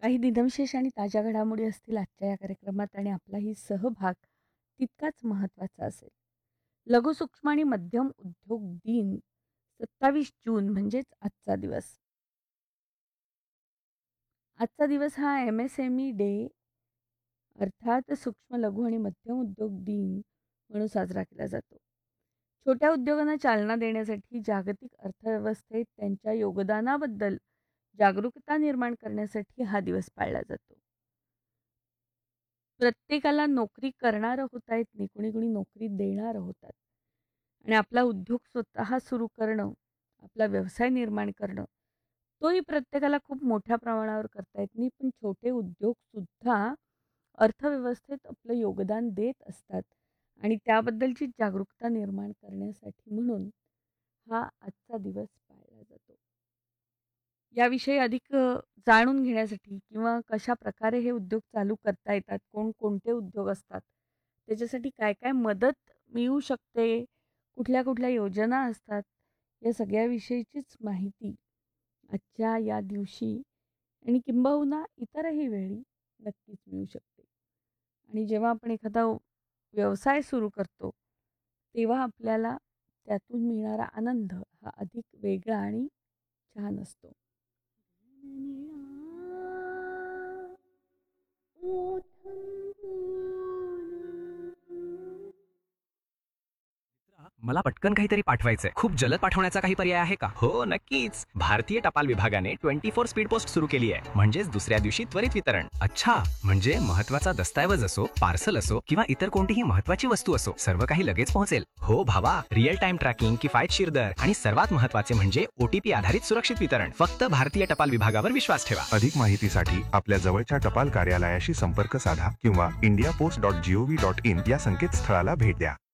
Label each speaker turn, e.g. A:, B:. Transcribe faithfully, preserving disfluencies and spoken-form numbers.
A: काही दिनविशेष आणि ताज्या घडामोडी असतील आजच्या या कार्यक्रमात आणि आपलाही सहभाग तितकाच महत्त्वाचा असेल. लघु, सूक्ष्म आणि मध्यम उद्योग दिन सत्तावीस जून म्हणजेच आजचा दिवस. आजचा दिवस हा M S M E day अर्थात सूक्ष्म, लघु आणि मध्यम उद्योग दिन म्हणून साजरा केला जातो. छोट्या उद्योगांना चालना देण्यासाठी जागतिक अर्थव्यवस्थेत त्यांच्या योगदानाबद्दल जागरूकता निर्माण करण्यासाठी हा दिवस पाळला जातो. प्रत्येकाला नोकरी करणारं होता येत नाही, कुणी कुणी नोकरी देणारं होतात. आणि आपला उद्योग स्वतः सुरू करणं, आपला व्यवसाय निर्माण करणं, तोही प्रत्येकाला खूप मोठ्या प्रमाणावर करता येत नाही. पण छोटे उद्योगसुद्धा अर्थव्यवस्थेत आपलं योगदान देत असतात आणि त्याबद्दलची जागरूकता निर्माण करण्यासाठी म्हणून हा आजचा दिवस पाळला जातो. याविषयी अधिक अ, जाणून घेण्यासाठी किंवा कशाप्रकारे हे उद्योग चालू करता येतात, कोणकोणते उद्योग असतात, त्याच्यासाठी काय-काय मदत मिळू शकते, कुठल्या-कुठल्या योजना असतात, या सगळ्याविषयीचीच माहिती आजच्या या दिवशी आणि किंबहुना इतरही वेळी नक्कीच मिळू शकते. आणि जेव्हा आपण एखादा व्यवसाय सुरू करतो, तेव्हा आपल्याला त्यातून मिळणारा आनंद हा अधिक वेगळा आणि छान असतो.
B: मला पटकन काहीतरी पाठवायचंय. खूप जलद पाठवण्याचा काही पर्याय आहे का? हो नक्कीच. भारतीय टपाल विभागाने चोवीस स्पीड पोस्ट सुरू केली आहे. म्हणजेच दुसऱ्या दिवशी त्वरित वितरण. अच्छा, म्हणजे महत्त्वाचा दस्तऐवज असो, पार्सल असो किंवा इतर कोणतीही महत्त्वाची वस्तू असो, सर्व काही लगेच पोहोचेल. हो भावा, रिअल टाइम ट्रॅकिंग, किफायतशीर दर आणि सर्वात महत्त्वाचे म्हणजे ओटीपी आधारित सुरक्षित वितरण. फक्त भारतीय टपाल विभागावर विश्वास ठेवा.
C: अधिक माहितीसाठी आपल्या जवळच्या टपाल कार्यालयाशी संपर्क साधा किंवा India post dot G O V dot in या संकेतस्थळाला भेट द्या.